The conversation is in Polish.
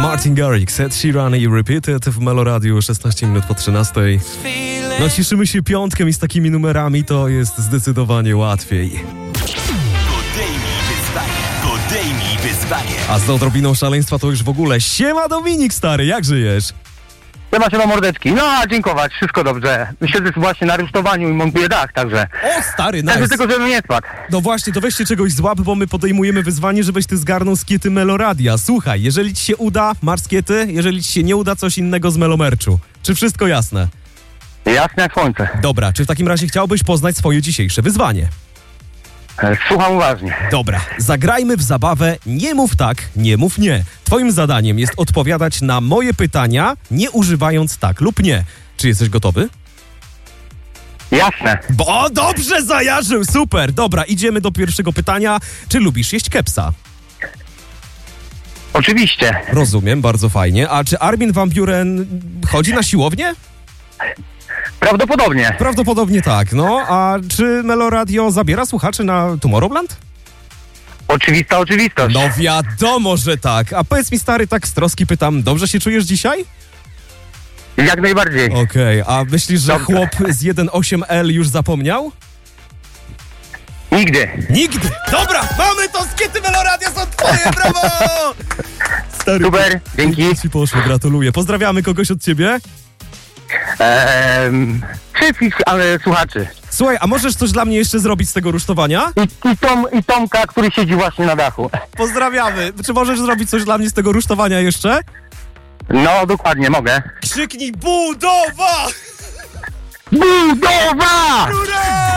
Martin Garrix, Ed Sheeran i Repeated w Meloradiu 16 minut po 13. No cieszymy się piątkiem i z takimi numerami to jest zdecydowanie łatwiej. Podejmij wyzwanie. A z odrobiną szaleństwa to już w ogóle. Siema Dominik, stary, jak żyjesz? Siema mordeczki. No, a dziękować, wszystko dobrze. Siedzę właśnie na rusztowaniu i montuję dach, także... O, stary, Także nice. tylko, żebym nie spadł. No właśnie, to weźcie czegoś złap, bo my podejmujemy wyzwanie, żebyś ty zgarnął skiety Meloradia. Słuchaj, jeżeli ci się uda, masz skiety, jeżeli ci się nie uda, coś innego z Melomerczu. Czy wszystko jasne? Jasne jak słońce. Dobra, czy w takim razie chciałbyś poznać swoje dzisiejsze wyzwanie? Słucham uważnie. Dobra, zagrajmy w zabawę nie mów tak, nie mów nie. Twoim zadaniem jest odpowiadać na moje pytania, nie używając tak lub nie. Czy jesteś gotowy? Jasne. Bo dobrze zajarzył, super. Dobra, idziemy do pierwszego pytania. Czy lubisz jeść kepsa? Oczywiście. Rozumiem, bardzo fajnie. A czy Armin van Buuren chodzi na siłownię? Prawdopodobnie. Prawdopodobnie tak, no. A czy Meloradio zabiera słuchaczy na Tomorrowland? Oczywista oczywistość. No wiadomo, że tak. A powiedz mi, stary, tak z troski pytam, dobrze się czujesz dzisiaj? Jak najbardziej. Okej, a myślisz, że Dobrze. chłop z 1.8L już zapomniał? Nigdy. Nigdy! Dobra, mamy to, skiety Meloradia są twoje, brawo! Stary, Super, dzięki. ci poszło, gratuluję. Pozdrawiamy kogoś od ciebie. Wszystkich, ale słuchaczy. Słuchaj, a możesz coś dla mnie jeszcze zrobić z tego rusztowania? I Tomka, który siedzi właśnie na dachu. Pozdrawiamy. Czy możesz zrobić coś dla mnie z tego rusztowania jeszcze? No, dokładnie, mogę. Krzyknij budowa! Budowa! Hurra!